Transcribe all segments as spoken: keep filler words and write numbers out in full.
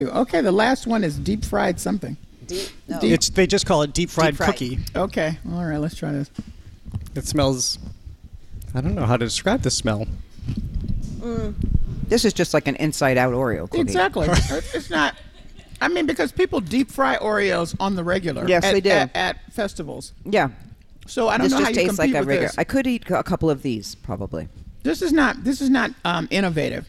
Okay, the last one is deep fried something. Deep, no. Deep- It's they just call it deep fried, Deep fried. cookie. Okay, all right, let's try this. It smells. I don't know how to describe the smell. This is just like an inside-out Oreo cookie. Exactly. It's it's not. I mean, because people deep fry Oreos on the regular. Yes, at, they do. At, at festivals. Yeah. So I don't This know how just you tastes compete like a with regular. this. I could eat a couple of these, probably. This is not. This is not um, innovative.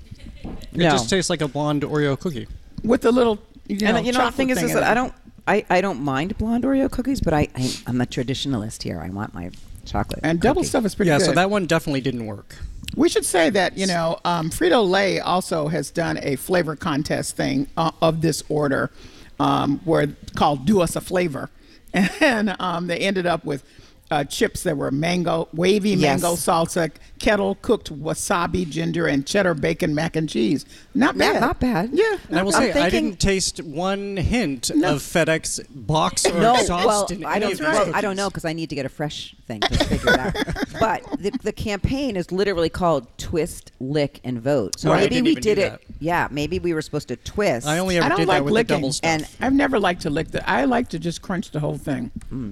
It No. just tastes like a blonde Oreo cookie. With the little, you know, And you know the chocolate thing is, is in that it. I don't, I, I don't mind blonde Oreo cookies, but I, I I'm a traditionalist here. I want my chocolate. And double cookie. stuff is pretty Yeah, good. so that one definitely didn't work. We should say that, you know, um, Frito-Lay also has done a flavor contest thing uh, of this order um, where called Do Us a Flavor. And um, they ended up with uh, chips that were mango, wavy Yes. mango salsa, kettle cooked wasabi, ginger, and cheddar bacon mac and cheese. Not Yeah, bad. not bad. Yeah. And I will I'm say, I thinking- didn't taste one hint No. of FedEx box or No, exhaust well, in I any don't. of these Well, I cookies. don't know because I need to get a fresh thing to figure it out. But the, the campaign is literally called Twist, Lick, and Vote. So Oh, I maybe didn't we even did do it. that. Yeah, maybe we were supposed to twist. I only I ever don't did like that with licking. the double stuff. And I've never liked to lick the. I like to just crunch the whole thing.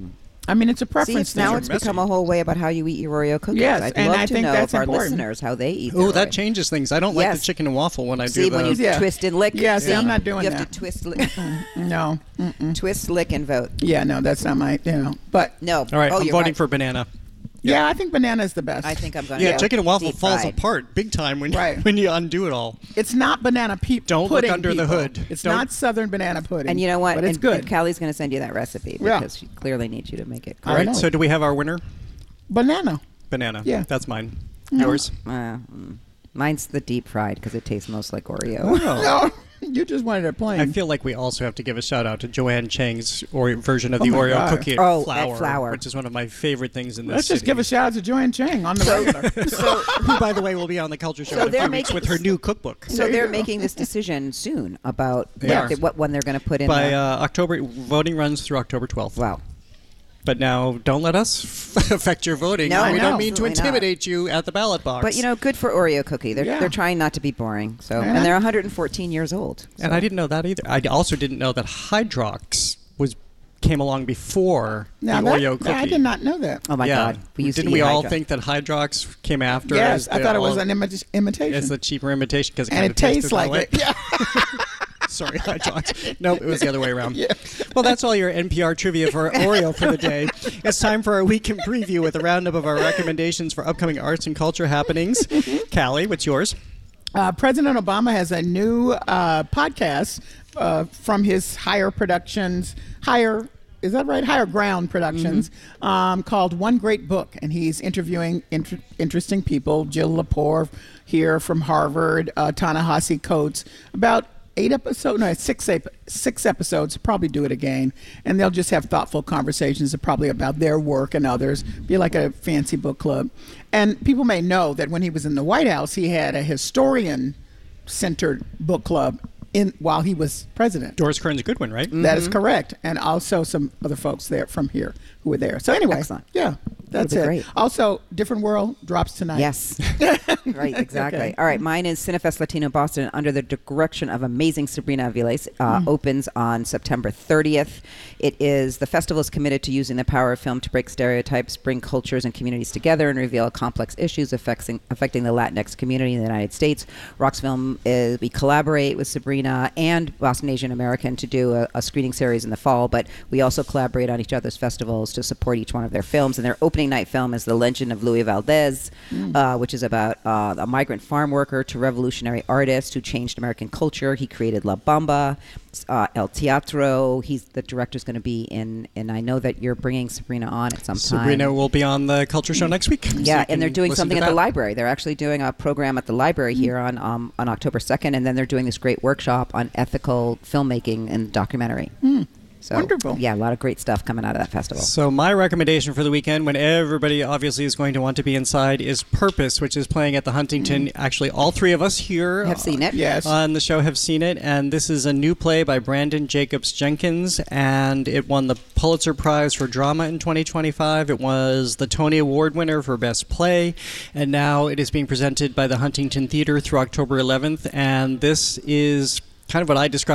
I mean, it's a See, preference it's now thing. it's messy. become a whole way about how you eat your Oreo cookies. Yes, I'd and love I to think know that's of our important. listeners how they eat. Oh, their that Oreo. changes things. I don't like Yes. the chicken and waffle when I See, do when you the... Yeah. twist and lick. Yeah, see, I'm not doing you have that. to twist, lick, No. twist, lick, and vote. Yeah, no, that's not my, you know. But No. All right, oh, I'm you're voting right. for banana. yeah, I think banana is the best. I think I'm going Yeah, to chicken and waffle deep falls fried. apart big time when, Right. when you undo it all. It's not banana pe- Don't look pudding. under the people. hood. It's Don't- not Southern banana pudding. And you know what? But it's and, good. And Callie's going to send you that recipe Yeah. because she clearly needs you to make it. I All correct. right, know. so do we have our winner? Banana. Banana. Yeah. That's mine. Yours? Uh, mm. Mine's the deep fried because it tastes most like Oreo. No, you just wanted it plain. I feel like we also have to give a shout out to Joanne Chang's or version of Oh the my Oreo God. cookie Oh, at flour, flour. which is one of my favorite things in this Let's just city. give a shout out to Joanne Chang on the regular. so, Who, by the way, will be on the Culture Show So in a they're few weeks making- with her new cookbook. so There you they're go. making this decision soon about They what, are. the- what one they're going to put in. By the, uh, October, voting runs through October twelfth. wow. But now, don't let us affect your voting. No, we no, don't mean to absolutely not. intimidate you at the ballot box. But you know, good for Oreo cookie. They're Yeah. they're trying not to be boring. So Yeah. and they're one hundred fourteen years old. and I didn't know that either. I also didn't know that Hydrox was came along before Now the that- Oreo cookie. I did not know that. Oh my yeah. God. We used Didn't to we eat all Hydro. think that Hydrox came after? Yes, as I the thought it was all- an imita- imitation. as the cheaper imitation because it and kind it of tasted tastes like that way. it. Yeah. Sorry, Hydrox. Nope, it was the other way around. Yeah. Well, that's all your N P R trivia for Oreo for the day. It's time for our weekend preview with a roundup of our recommendations for upcoming arts and culture happenings. Callie, what's yours? Uh, President Obama has a new uh, podcast uh, from his Higher Productions, Higher, is that right? Higher Ground Productions, um, called One Great Book. And he's interviewing inter- interesting people, Jill Lepore here from Harvard, uh, Ta-Nehisi Coates, about eight episodes, no, six, ep- six episodes, probably do it again. And they'll just have thoughtful conversations probably about their work and others, be like a fancy book club. And people may know that when he was in the White House, he had a historian-centered book club in while he was president. Doris Kearns Goodwin, right? That is correct. And also some other folks there from here who were there. So anyway, Excellent. yeah, that's be it. great. Also, Different World drops tonight. Yes. Right, exactly. Okay. All right, mine is Cinefest Latino Boston under the direction of amazing Sabrina Aviles. Uh, Opens on September thirtieth. It is, the festival is committed to using the power of film to break stereotypes, bring cultures and communities together, and reveal complex issues affecting, affecting the Latinx community in the United States. Rox Film, is, we collaborate with Sabrina and Boston Asian American to do a, a screening series in the fall, but we also collaborate on each other's festivals to support each one of their films. And their opening night film is The Legend of Louis Valdez, uh, which is about uh, a migrant farm worker to revolutionary artist who changed American culture. He created La Bamba, uh, El Teatro. He's the director's going to be in, and I know that you're bringing Sabrina on at some time. Sabrina will be on the Culture Show next week. so Yeah, you and they're can doing listen something to at the that. library. They're actually doing a program at the library here on um, on October second, and then they're doing this great workshop on ethical filmmaking and documentary. So, Wonderful. Yeah, a lot of great stuff coming out of that festival. So my recommendation for the weekend, when everybody obviously is going to want to be inside, is Purpose, which is playing at the Huntington. Actually, all three of us here Have seen it. Yes. on the show have seen it, and this is a new play by Brandon Jacobs Jenkins, and it won the Pulitzer Prize for Drama in twenty twenty-five. It was the Tony Award winner for Best Play, and now it is being presented by the Huntington Theater through October eleventh, and this is kind of what I described